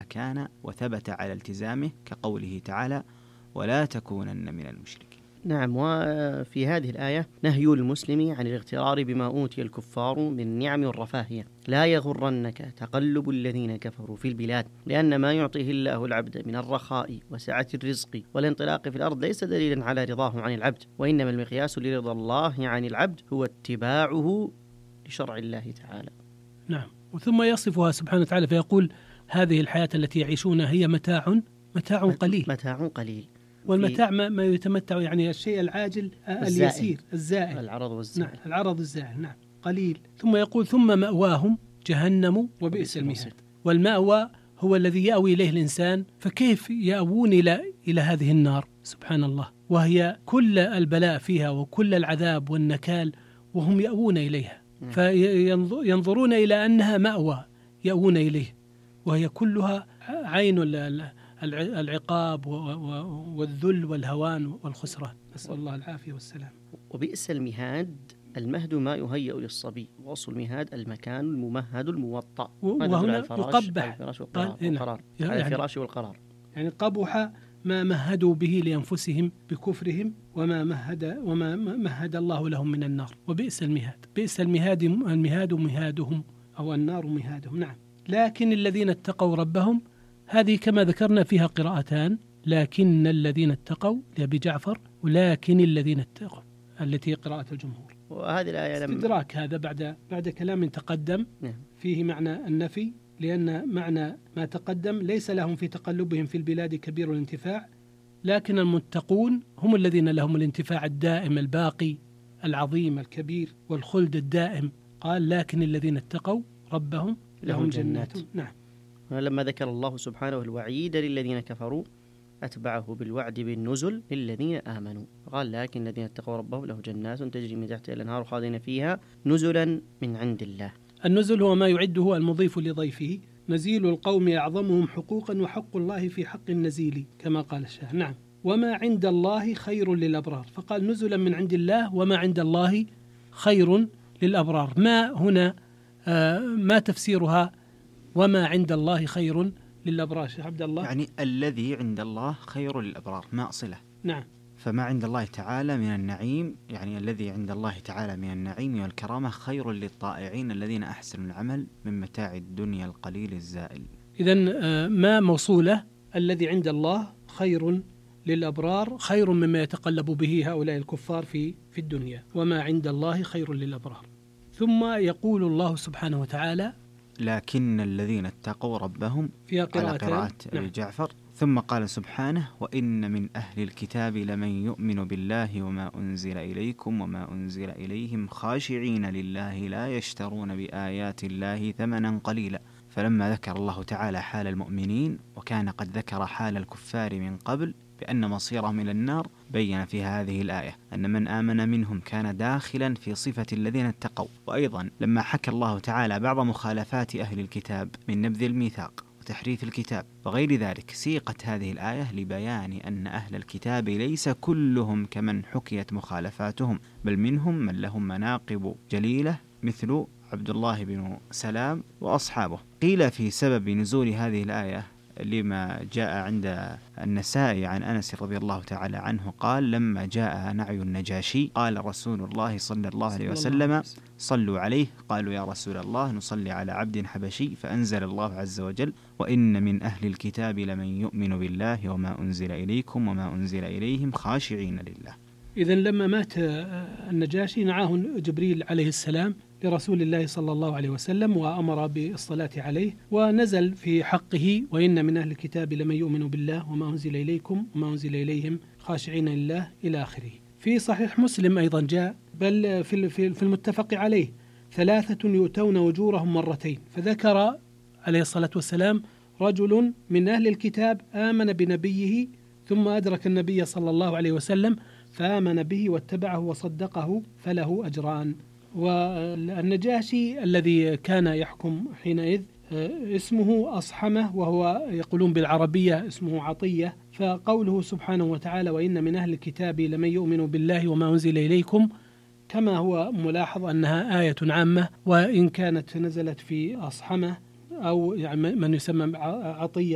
كان وثبت على التزامه، كقوله تعالى: ولا تكونن من المشركين. نعم. وفي هذه الآية نهي المسلم عن الاغترار بما أوتي الكفار من النعم والرفاهية. لا يغرنك تقلب الذين كفروا في البلاد، لأن ما يعطيه الله العبد من الرخاء وسعة الرزق والانطلاق في الأرض ليس دليلا على رضاه عن العبد، وإنما المقياس لرضا الله عن العبد هو اتباعه لشرع الله تعالى. نعم. وثم يصفها سبحانه وتعالى فيقول: هذه الحياة التي يعيشونها هي متاع قليل. متاع قليل. والمتاع ما يتمتع، يعني الشيء العاجل اليسير الزائل. العرض والزائل. نعم، العرض الزائل. نعم، قليل. ثم يقول: ثم مأواهم جهنم وبئس المهاد. والمأوى هو الذي يأوي إليه الإنسان، فكيف يأوون إلى هذه النار؟ سبحان الله، وهي كل البلاء فيها وكل العذاب والنكال وهم يأوون إليها، فينظرون إلى أنها مأوى يأوون إليه، وهي كلها عين العقاب والذل والهوان والخسران، نسأل الله العافية والسلام. وبئس المهاد، المهد ما يهيأ للصبي، وأصل المهاد المكان الممهد الموطأ، وهنا يقبح على الفراش والقرار. يعني قبح ما مهدوا به لأنفسهم بكفرهم، وما مهد الله لهم من النار. وبئس المهاد، بئس المهاد مهادهم، أو النار مهادهم. نعم. لكن الذين اتقوا ربهم، هذه كما ذكرنا فيها قراءتان: لكن الذين اتقوا لأبي جعفر، ولكن الذين اتقوا التي قراءة الجمهور. وهذه الآية استدراك هذا بعد كلام تقدم فيه معنى النفي، لأن معنى ما تقدم ليس لهم في تقلبهم في البلاد كبير الانتفاع، لكن المتقون هم الذين لهم الانتفاع الدائم الباقي العظيم الكبير والخلد الدائم. قال: لكن الذين اتقوا ربهم لهم جنات. نعم. لما ذكر الله سبحانه الوعيد للذين كفروا أتبعه بالوعد بالنزل للذين آمنوا، قال: لكن الذين اتقوا ربهم له جنات تجري من تحتها الأنهار خالدين فيها نزلا من عند الله. النزل هو ما يعده المضيف لضيفه. نزيل القوم أعظمهم حقوقا، وحق الله في حق النزيل، كما قال الشاعر. نعم. وما عند الله خير للأبرار، فقال نزلا من عند الله، وما عند الله خير للأبرار. ما هنا ما تفسيرها وما عند الله خير للأبرار شيخ عبد الله؟ يعني الذي عند الله خير للأبرار، ما صلة. نعم. فما عند الله تعالى من النعيم، يعني الذي عند الله تعالى من النعيم والكرامة خير للطائعين الذين أحسنوا العمل من متاع الدنيا القليل الزائل. إذن ما موصولة، الذي عند الله خير للأبرار، خير مما يتقلب به هؤلاء الكفار في الدنيا، وما عند الله خير للأبرار. ثم يقول الله سبحانه وتعالى: لكن الذين اتقوا ربهم، في قراءة أبي جعفر. ثم قال سبحانه: وإن من أهل الكتاب لمن يؤمن بالله وما أنزل إليكم وما أنزل إليهم خاشعين لله لا يشترون بآيات الله ثمنا قليلا. فلما ذكر الله تعالى حال المؤمنين، وكان قد ذكر حال الكفار من قبل بأن مصيرهم إلى النار، بين في هذه الآية أن من آمن منهم كان داخلا في صفة الذين اتقوا. وأيضا لما حكى الله تعالى بعض مخالفات أهل الكتاب من نبذ الميثاق وتحريف الكتاب وغير ذلك، سيقت هذه الآية لبيان أن أهل الكتاب ليس كلهم كمن حكيت مخالفاتهم، بل منهم من لهم مناقب جليلة مثل عبد الله بن سلام وأصحابه. قيل في سبب نزول هذه الآية لما جاء عند النسائي عن أنس رضي الله تعالى عنه قال: لما جاء نعي النجاشي قال رسول الله صلى الله عليه وسلم: صلوا عليه. قالوا: يا رسول الله نصلي على عبد حبشي. فأنزل الله عز وجل: وإن من أهل الكتاب لمن يؤمن بالله وما أنزل إليكم وما أنزل إليهم خاشعين لله. إذن لما مات النجاشي نعاه جبريل عليه السلام لرسول الله صلى الله عليه وسلم، وأمر بالصلاة عليه، ونزل في حقه: وإن من أهل الكتاب لمن يؤمن بالله وما أنزل إليكم وما أنزل إليهم خاشعين لله إلى آخره. في صحيح مسلم أيضا جاء، بل في المتفق عليه: 3 يؤتون أجورهم مرتين. فذكر عليه الصلاة والسلام رجل من أهل الكتاب آمن بنبيه ثم أدرك النبي صلى الله عليه وسلم فآمن به واتبعه وصدقه، فله أجران. والنجاشي الذي كان يحكم حينئذ اسمه أصحمة، وهو يقولون بالعربية اسمه عطية. فقوله سبحانه وتعالى: وإن من أهل الكتاب لمن يؤمن بالله وما أنزل إليكم، كما هو ملاحظ أنها آية عامة، وإن كانت نزلت في أصحمة أو يعني من يسمى عطية